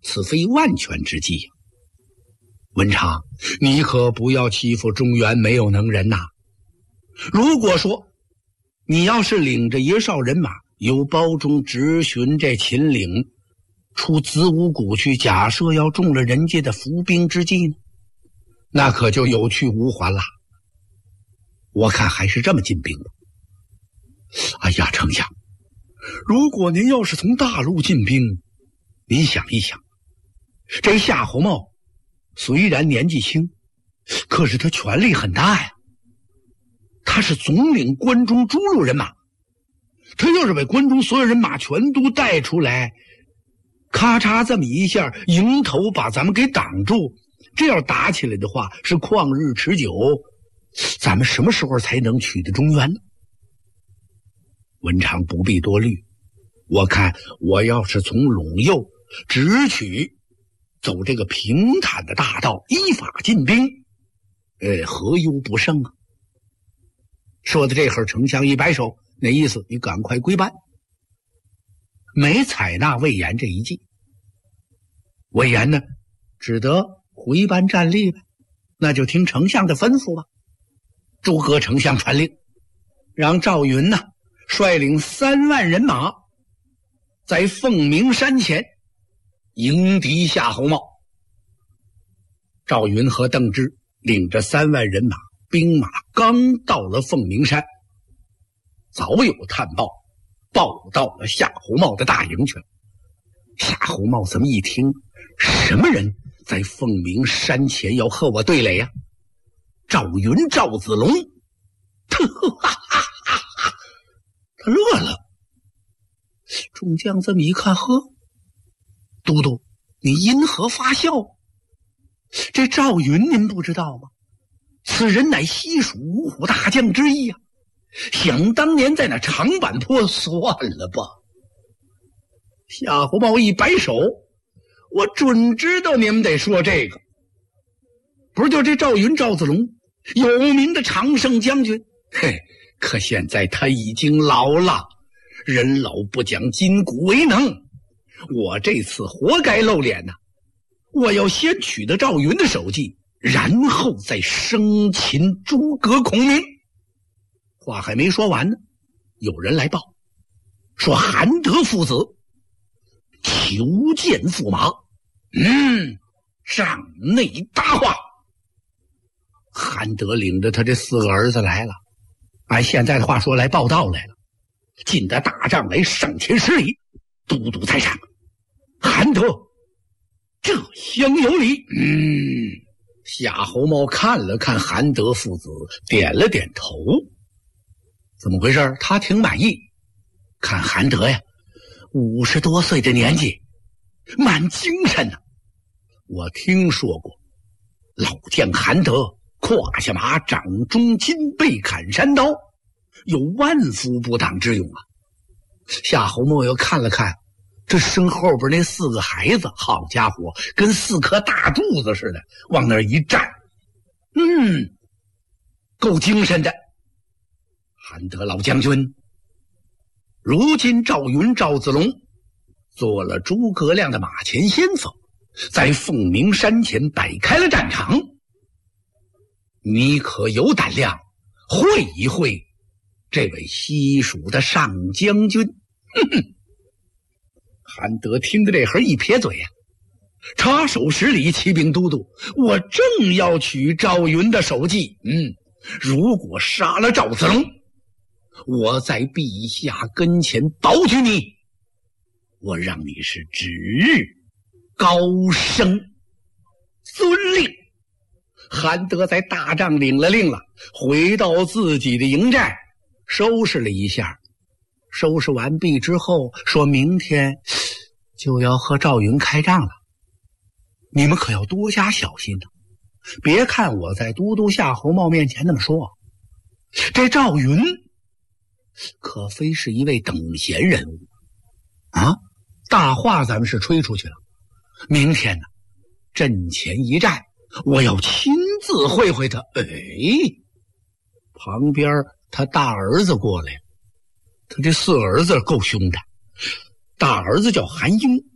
此非万全之计呀。文昌，你可不要欺负中原没有能人呐。如果说你要是领着1哨人马由包中直寻这秦岭出子午谷去，假设要中了人家的伏兵之计呢，那可就有去无还了。我看还是这么进兵吧。哎呀，丞相，如果您要是从大陆进兵，您想一想，这夏侯茂虽然年纪轻，可是他权力很大呀。他是总领关中诸路人马，他要是把关中所有人马全都带出来，咔嚓这么一下，迎头把咱们给挡住，这要打起来的话是旷日持久，咱们什么时候才能取得中原呢？文昌不必多虑，我看我要是从陇右直取，走这个平坦的大道，依法进兵，何忧不胜啊？说的这会儿，丞相一摆手，那意思你赶快归班。没采纳魏延这一计，魏延呢只得回班站立呗，那就听丞相的吩咐吧。诸葛丞相传令，让赵云呢率领3万人马在凤鸣山前迎敌夏侯茂。赵云和邓芝领着3万人马，兵马刚到了凤鸣山，早有探报报到了夏侯茂的大营去了。夏侯茂这么一听，什么人在凤鸣山前要和我对垒呀？赵云、赵子龙，他乐了。众将这么一看，呵，都督，你因何发笑？这赵云您不知道吗？此人乃西蜀五虎大将之一啊！想当年在那长坂坡，算了吧。夏侯茂一摆手，我准知道你们得说这个，不是就这赵云赵子龙，有名的常胜将军。嘿，可现在他已经老了，人老不讲筋骨为能，我这次活该露脸呐！我要先取得赵云的首级，然后再生擒诸葛孔明。话还没说完呢，有人来报说韩德父子求见驸马。帐内搭话。韩德领着他这4个儿子来了，按现在的话说来报道来了，进得大帐来上前施礼。都督在上，韩德这厢有礼。夏侯茂看了看韩德父子，点了点头。怎么回事？他挺满意。看韩德呀，50多岁的年纪，蛮精神呢。我听说过老将韩德胯下马，掌中金，背砍山刀，有万夫不挡之勇啊。夏侯茂又看了看这身后边那4个孩子，好家伙，跟4颗大柱子似的，往那儿一站，够精神的。韩德老将军，如今赵云赵子龙做了诸葛亮的马前先锋，在凤鸣山前摆开了战场，你可有胆量会一会这位西蜀的上将军？韩德听着这会儿一撇嘴呀，插手施礼，启禀都督，我正要取赵云的首级。如果杀了赵子龙，我在陛下跟前保举你，我让你是指日高升。遵令。韩德在大帐领了令了，回到自己的营寨，收拾了一下。收拾完毕之后，说明天就要和赵云开仗了，你们可要多加小心呢。别看我在都督夏侯茂面前那么说，这赵云可非是一位等闲人物啊！大话咱们是吹出去了，明天呢，阵前一战，我要亲自会会他。旁边他大儿子过来了，他这4儿子够凶的。大儿子叫韩英，